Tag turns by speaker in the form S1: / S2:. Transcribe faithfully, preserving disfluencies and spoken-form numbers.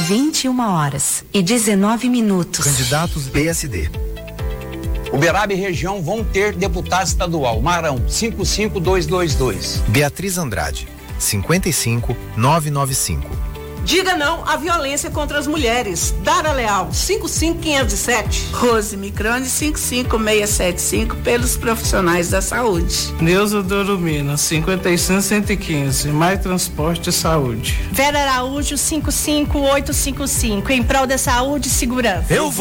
S1: vinte e uma horas e dezenove minutos.
S2: Candidatos P S D.
S3: Uberaba e região vão ter deputado estadual. Marão, cinco cinco dois dois dois.
S2: Beatriz Andrade, cinquenta e cinco nove nove cinco.
S4: Diga não à violência contra as mulheres. Dara Leal, cinco cinco quinhentos e sete.
S5: Rose Microne, cinco cinco seis sete cinco, pelos profissionais da saúde.
S6: Neuza Dorumina, cinquenta e cinco cento e quinze, Mais Transporte e Saúde.
S7: Vera Araújo, cinco cinco oito cinco cinco, em prol da saúde e segurança.
S2: Eu vou